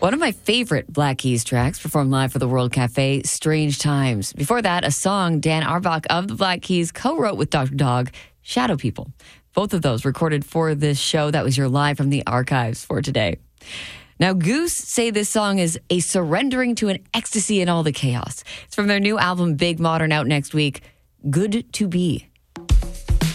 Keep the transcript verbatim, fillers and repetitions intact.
One of my favorite Black Keys tracks performed live for the World Cafe, Strange Times. Before that, a song Dan Auerbach of the Black Keys co-wrote with Doctor Dog, Shadow People. Both of those recorded for this show. That was your Live from the Archives for today. Now, Goose say this song is a surrendering to an ecstasy in all the chaos. It's from their new album, Big Modern, out next week. Good to Be.